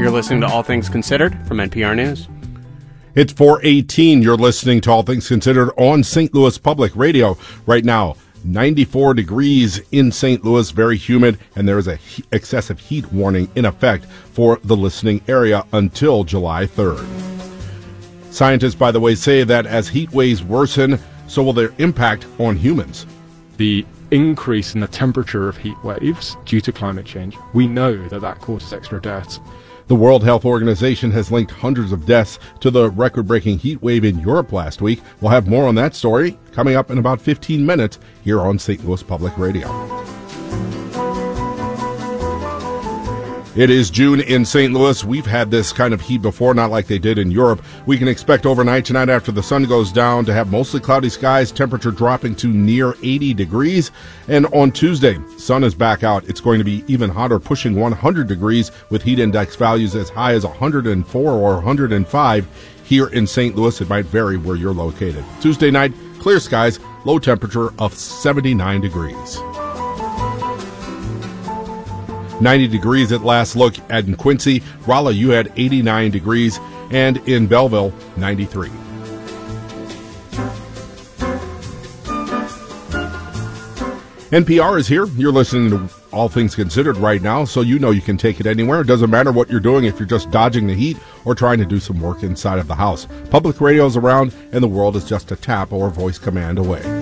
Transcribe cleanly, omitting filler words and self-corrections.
You're listening to All Things Considered from NPR News. It's 4:18. You're listening to All Things Considered on St. Louis Public Radio. Right now, 94 degrees in St. Louis, very humid, and there is a excessive heat warning in effect for the listening area until July 3rd. Scientists, by the way, say that as heat waves worsen, so will their impact on humans. The increase in the temperature of heat waves due to climate change, we know that causes extra deaths. The World Health Organization has linked hundreds of deaths to the record-breaking heat wave in Europe last week. We'll have more on that story coming up in about 15 minutes here on St. Louis Public Radio. It is June in St. Louis. We've had this kind of heat before, not like they did in Europe. We can expect overnight tonight after the sun goes down to have mostly cloudy skies, temperature dropping to near 80 degrees. And on Tuesday, sun is back out. It's going to be even hotter, pushing 100 degrees with heat index values as high as 104 or 105 here in St. Louis. It might vary where you're located. Tuesday night, clear skies, low temperature of 79 degrees. 90 degrees at last look at Quincy. Rolla, you had 89 degrees, and in Belleville, 93. NPR is here. You're listening to All Things Considered right now, so you know you can take it anywhere. It doesn't matter what you're doing if you're just dodging the heat or trying to do some work inside of the house. Public radio's around, and the world is just a tap or voice command away.